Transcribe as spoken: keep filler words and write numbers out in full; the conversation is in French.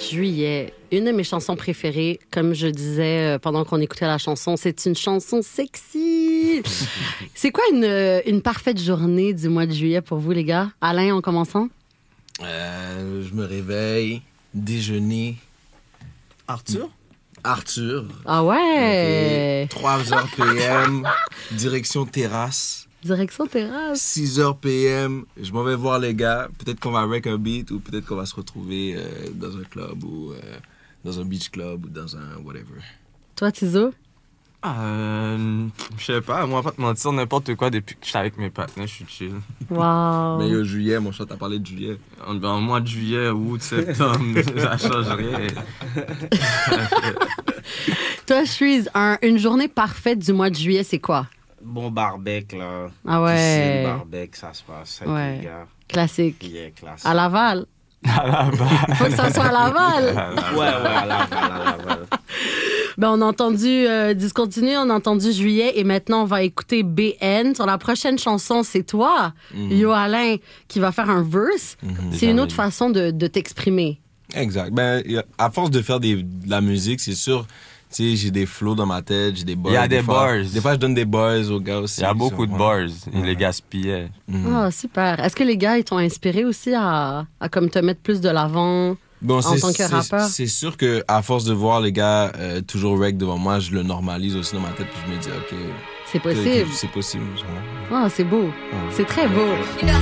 Juillet, une de mes chansons préférées, comme je disais euh, pendant qu'on écoutait la chanson, c'est une chanson sexy. C'est quoi une, une parfaite journée du mois de juillet pour vous, les gars? Alain, en commençant? Euh, je me réveille, déjeuner. Arthur? Arthur. Ah ouais! Okay. trois heures P M, direction terrasse. Direction terrasse. six heures P M, je m'en vais voir les gars. Peut-être qu'on va wreck un beat ou peut-être qu'on va se retrouver euh, dans un club ou euh, dans un beach club ou dans un whatever. Toi, Tizo? Euh, je sais pas, moi, pas te mentir, n'importe quoi, depuis que je suis avec mes partenaires, je suis chill. Wow! Mais au juillet, mon chat, t'as parlé de juillet. En, en mois de juillet, août, septembre, ça change rien. Toi, Shreeze, un, une journée parfaite du mois de juillet, c'est quoi? Bon barbecue, là. Ah ouais. Piscine, barbecue, ça se passe avec Ouais. les gars. Classique. Yeah, classe. À Laval. À Laval. Faut que ça soit à Laval. Ouais, ouais, à Laval, à Laval. Ben, on a entendu euh, Discontinuer, on a entendu Juillet et maintenant on va écouter B N. Sur la prochaine chanson, c'est toi, Mm. Yo Alain, qui va faire un verse. Mm-hmm. C'est une autre façon de, de t'exprimer. Exact. Ben, y a- à force de faire des, de la musique, c'est sûr, tu sais, j'ai des flows dans ma tête, j'ai des bars. Il y a des fois, bars. Des fois, je donne des bars aux gars aussi. Il y a beaucoup de Ouais. bars, il les gaspillait. Mhm. Ah, super. Est-ce que les gars, ils t'ont inspiré aussi à, à comme te mettre plus de l'avant Bon, en c'est- tant que c'est- rappeur? C'est sûr que à force de voir les gars euh, toujours rec devant moi, je le normalise aussi dans ma tête, puis je me dis, OK, C'est que- que possible. c'est possible. genre. Ah, c'est beau. Ouais. C'est très beau.